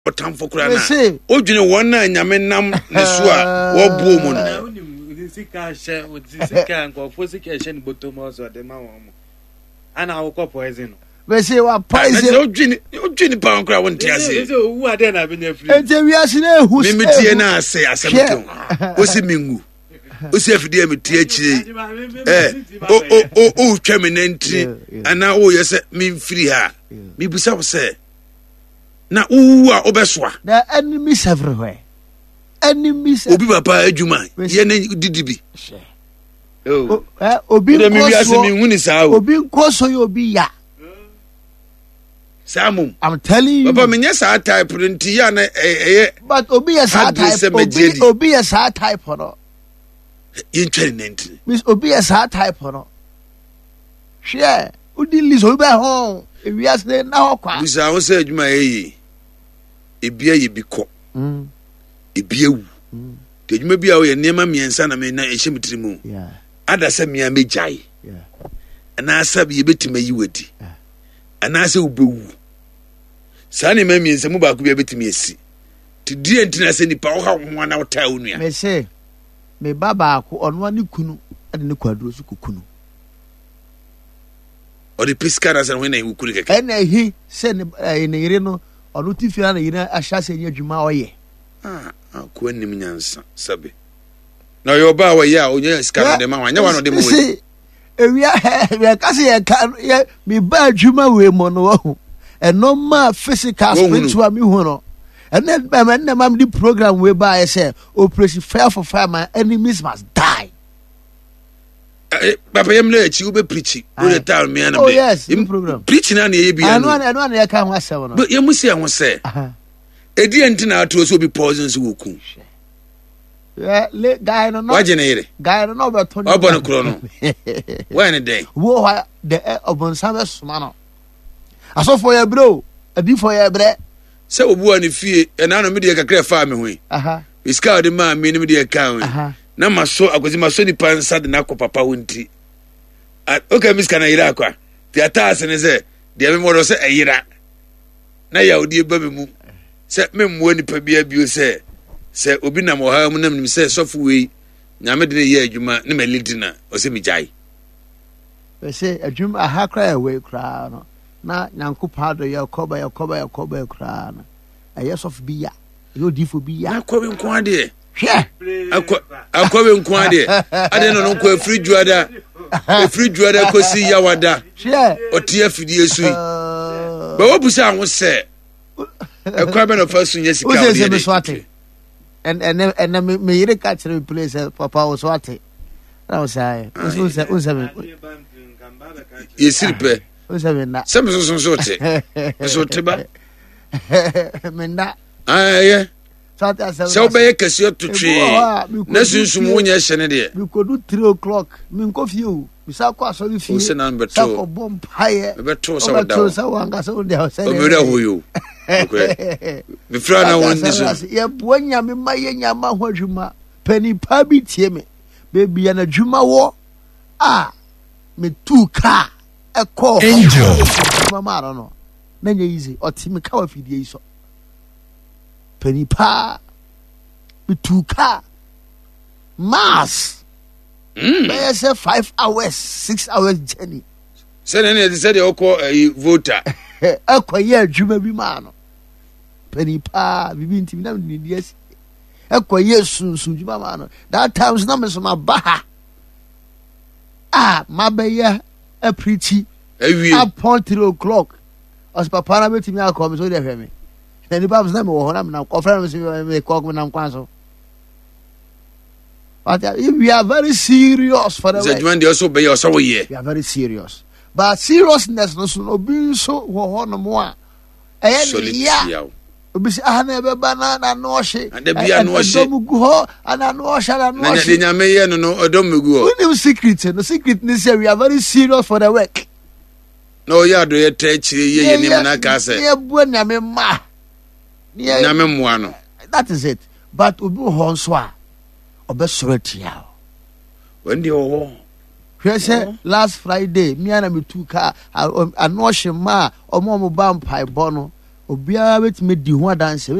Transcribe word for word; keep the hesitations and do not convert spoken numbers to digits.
otam fokura na odwene won na nyame nam ne so a wo buo mu no sika she o sika nkofo sika she ni botomo so de ma won mo ana wo poison we say wa poison odwene odwene pa nkura won ti ase say owu ade na be na free ente wi ase na ehu me metie na ase asem o si mingu o si afide metie akire eh o o o twame nantri ana o yese me mfiri ha me busa wo say na uwa obesoa the enemies everywhere enemies obi papa adwuma ye na didibi oh eh obi nkoso obi nkoso yo obi ya Samum I'm telling you papa menya sa type nti ya na eh but obi ya sa type obi obi ya sa type no yin twere nenti miss obi ya sa type no share udi lis obi ho ewi ase na ho kwa bisa ho sa adwuma eyi ebia ye bi ko mm ebia wu de adwuma bia wo ye nema miensa na me na ehye mitirimu yeah ada sa mia mejai yeah ana asab ye betima yi wadi ana asa ubewu sa ne ma miensa mu ba ko bia betimi esi ti die ntina se nipa wo ha ho na wo ta onua me se me baba ko ono ani kunu ade ne kwaduro su kukunu o de piskara san when na ukuru keke ena hi se ne ne yire no ono ti fia na yire ahya se nya dwuma oye ah ko anim nyansa sabe na yo ba wa ya onya skara de ma wanya wa no de mo we ewia we ka se ye ka ye me ba dwuma we mo no ho eno ma physical spiritual mi hu no ene ba me na mam di program we ba ye say operation fire for fire my enemies must die eh papa yem le chi ube preach o the town me na be oh yes in program preach na na ye bia no eno eno na ye ka ho asem no ye musi an ho say edi antina ato so bi poison so woku yeah le guy no no waje na yire guy no no be to no obo no kro no why na dey wo ha the obon sabe suma no aso for your bro abi for your bre se obu ani fie e na no me de kakra fa me hui aha iska de ma me ni me de ka hui aha na maso agozi maso ni pansa de na ko papa wonti okay miska na yira akwa ti atase ne se de me mo do se ayira na ya odi ba me mu se me mo ni pa bia bio se se obi na mo ha mu nam ni se sofu we nyame de ye adwuma ne melidina o se mi jai we se adwuma aha kra we kra no na nyankopa do ye koba ye koba ye koba kra no aye sofu bi ya yo difo bi ya na ko bi nko ade hwe akwa akwa bi nko ade ade no nko afiri juada afiri juada ko si yawada hwe otie afidie su ba wo busa ho se akwa be no fa su nya sika o se me swate and and and me yire ka chere place papa o swate na o sai o se o se me yesiripe o se me na se me so so te so te ba me na aye swate ase se obeye kase otutwe na sunsum wonya hye ne de we ko do three o'clock me nko fie o mi sa ko aso fie o se na beto sa ko bom paye me beto sa wada o sa wanga sa o de o se o me re hoyo okay me fra na won dis ye bo nyame ma ye nyama ho adwuma pani pa bi tie me baby ya na adwuma wo ah me tu ka e ko angel mama no no na nya easy o ti me ka wa fidie iso pani pa me tu ka mass mm be say five hours six hours journey se ne ne se de okọ voter akwaye adwuma bi ma no pani pa bibi ntimi na ni di asi akwaye sunsun dwuma ma no that times na me so ma ba ah mabaya a preachy awie upon three o'clock as papa na betimi akọ me so de hwe me na ni babs na me wo ho na me na ko fra me so me ko me na nkwan so but if we are very serious for the way the man also be also we are very serious but seriousness no so obi so wo ho no mo a eh ya obi si ah na be ba na na no hye ade bia no hye odom gu ho ana no hye na no hye na de nyame ye no no odom gu ho we no secret no secret ni say we are very serious for the work no ya do ye ta chire ye ye ni na ka say ye bu nyame ma nyame mo ano that is it but obi ho nso a obesorotia when the oh hwe say last Friday me and me two car ano hye ma omo mo ba mpai bo no obiara betumi di ho adanse